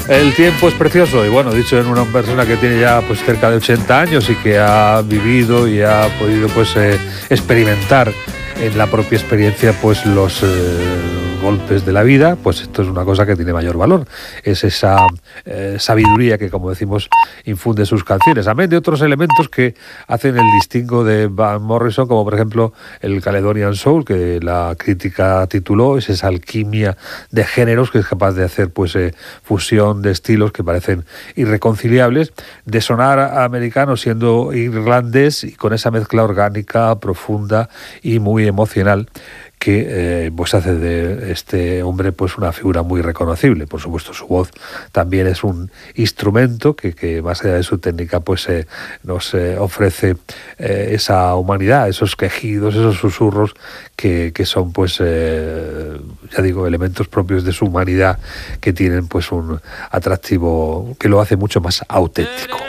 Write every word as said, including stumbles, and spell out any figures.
El tiempo es precioso y bueno, dicho en una persona que tiene ya pues cerca de ochenta años y que ha vivido y ha podido pues eh, experimentar en la propia experiencia pues los eh, golpes de la vida, pues esto es una cosa que tiene mayor valor. Es esa eh, sabiduría que, como decimos, infunde sus canciones, amén de otros elementos que hacen el distingo de Van Morrison, como por ejemplo el Caledonian Soul, que la crítica tituló, es esa alquimia de géneros que es capaz de hacer pues eh, fusión de estilos que parecen irreconciliables, de sonar americano siendo irlandés y con esa mezcla orgánica, profunda y muy emocional que eh, pues hace de este hombre pues una figura muy reconocible. Por supuesto, su voz también es un instrumento que, que más allá de su técnica pues eh, nos eh, ofrece eh, esa humanidad, esos quejidos, esos susurros que, que son pues eh, ya digo, elementos propios de su humanidad que tienen pues un atractivo que lo hace mucho más auténtico.